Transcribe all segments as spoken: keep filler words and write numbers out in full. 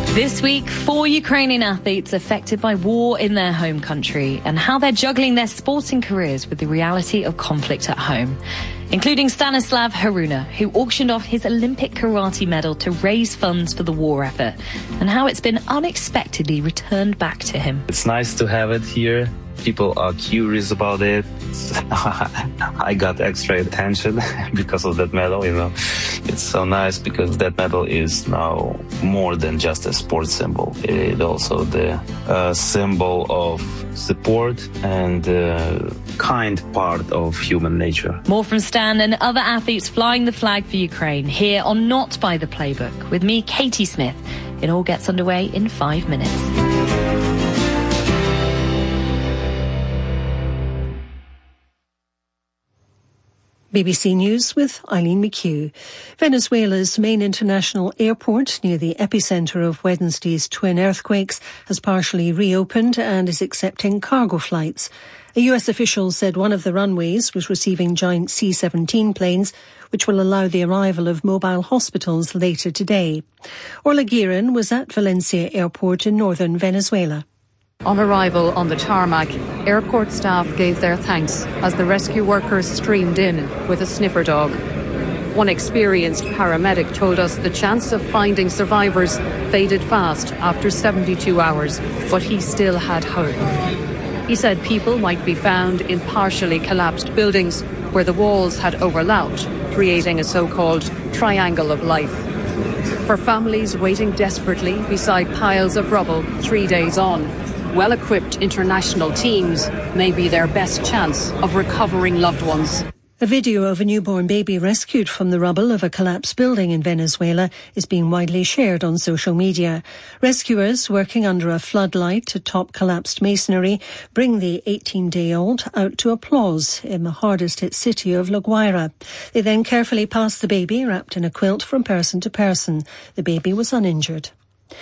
This week, four Ukrainian athletes affected by war in their home country and how they're juggling their sporting careers with the reality of conflict at home, including Stanislav Haruna, who auctioned off his Olympic karate medal to raise funds for the war effort, and how it's been unexpectedly returned back to him. It's nice to have it here. People are curious about it. I got extra attention because of that medal, you know. It's so nice because that medal is now more than just a sports symbol. It's also the uh, symbol of support and uh, kind part of human nature. More from Stan and other athletes flying the flag for Ukraine here on Not By The Playbook with me, Katie Smith. It all gets underway in five minutes. B B C News with Eileen McHugh. Venezuela's main international airport near the epicentre of Wednesday's twin earthquakes has partially reopened and is accepting cargo flights. A U S official said one of the runways was receiving giant C seventeen planes, which will allow the arrival of mobile hospitals later today. Orla Guerin was at Valencia Airport in northern Venezuela. On arrival on the tarmac, airport staff gave their thanks as the rescue workers streamed in with a sniffer dog. One experienced paramedic told us the chance of finding survivors faded fast after seventy-two hours, but he still had hope. He said people might be found in partially collapsed buildings where the walls had overlapped, creating a so-called triangle of life. For families waiting desperately beside piles of rubble three days on, well-equipped international teams may be their best chance of recovering loved ones. A video of a newborn baby rescued from the rubble of a collapsed building in Venezuela is being widely shared on social media. Rescuers working under a floodlight atop collapsed masonry bring the eighteen-day-old out to applause in the hardest-hit city of La Guaira. They then carefully pass the baby wrapped in a quilt from person to person. The baby was uninjured.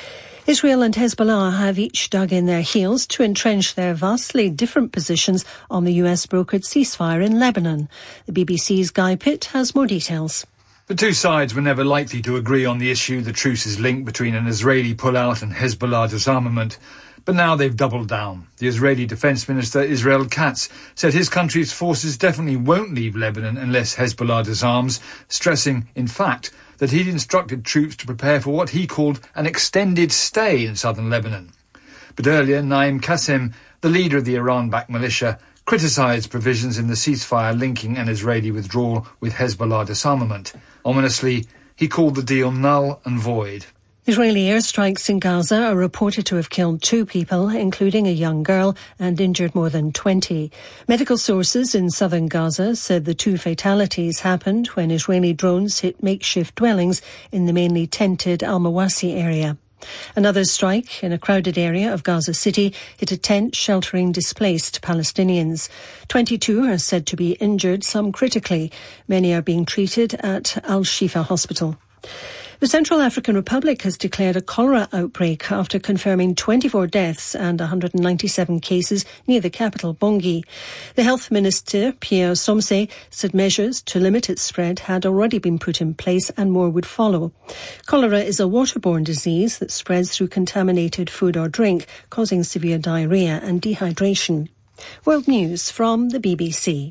Israel and Hezbollah have each dug in their heels to entrench their vastly different positions on the U S-brokered ceasefire in Lebanon. The B B C's Guy Pitt has more details. The two sides were never likely to agree on the issue, the truce's link between an Israeli pullout and Hezbollah disarmament. But now they've doubled down. The Israeli Defence Minister Israel Katz said his country's forces definitely won't leave Lebanon unless Hezbollah disarms, stressing, in fact, that he'd instructed troops to prepare for what he called an extended stay in southern Lebanon. But earlier, Naim Qassem, the leader of the Iran-backed militia, criticised provisions in the ceasefire linking an Israeli withdrawal with Hezbollah disarmament. Ominously, he called the deal null and void. Israeli airstrikes in Gaza are reported to have killed two people, including a young girl, and injured more than twenty. Medical sources in southern Gaza said the two fatalities happened when Israeli drones hit makeshift dwellings in the mainly tented Al-Mawasi area. Another strike in a crowded area of Gaza City hit a tent sheltering displaced Palestinians. twenty-two are said to be injured, some critically. Many are being treated at Al-Shifa Hospital. The Central African Republic has declared a cholera outbreak after confirming twenty-four deaths and one hundred ninety-seven cases near the capital, Bangui. The Health Minister, Pierre Somse, said measures to limit its spread had already been put in place and more would follow. Cholera is a waterborne disease that spreads through contaminated food or drink, causing severe diarrhoea and dehydration. World News from the B B C.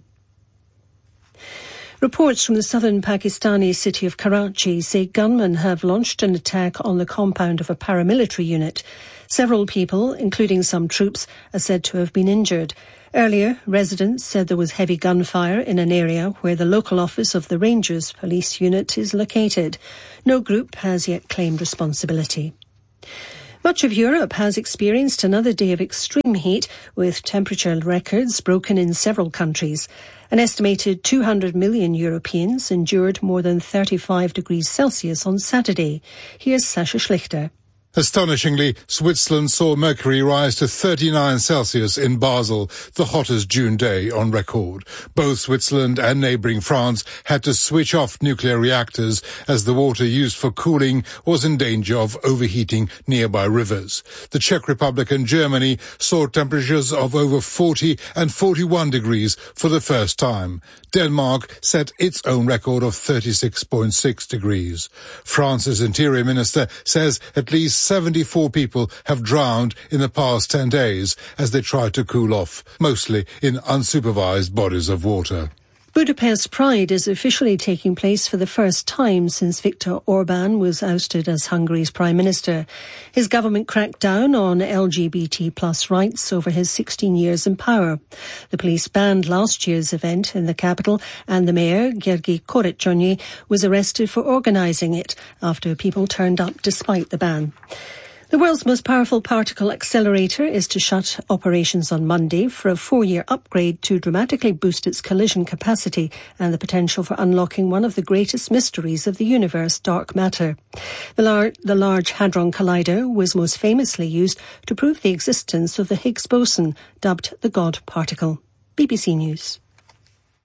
Reports from the southern Pakistani city of Karachi say gunmen have launched an attack on the compound of a paramilitary unit. Several people, including some troops, are said to have been injured. Earlier, residents said there was heavy gunfire in an area where the local office of the Rangers police unit is located. No group has yet claimed responsibility. Much of Europe has experienced another day of extreme heat, with temperature records broken in several countries. An estimated two hundred million Europeans endured more than thirty-five degrees Celsius on Saturday. Here's Sasha Schlichter. Astonishingly, Switzerland saw mercury rise to thirty-nine Celsius in Basel, the hottest June day on record. Both Switzerland and neighbouring France had to switch off nuclear reactors as the water used for cooling was in danger of overheating nearby rivers. The Czech Republic and Germany saw temperatures of over forty and forty-one degrees for the first time. Denmark set its own record of thirty-six point six degrees. France's Interior Minister says at least seventy-four people have drowned in the past ten days as they try to cool off, mostly in unsupervised bodies of water. Budapest Pride is officially taking place for the first time since Viktor Orban was ousted as Hungary's Prime Minister. His government cracked down on L G B T plus rights over his sixteen years in power. The police banned last year's event in the capital, and the mayor, Gergi Koricsonya, was arrested for organising it after people turned up despite the ban. The world's most powerful particle accelerator is to shut operations on Monday for a four-year upgrade to dramatically boost its collision capacity and the potential for unlocking one of the greatest mysteries of the universe, dark matter. The, lar- the Large Hadron Collider was most famously used to prove the existence of the Higgs boson, dubbed the God particle. B B C News.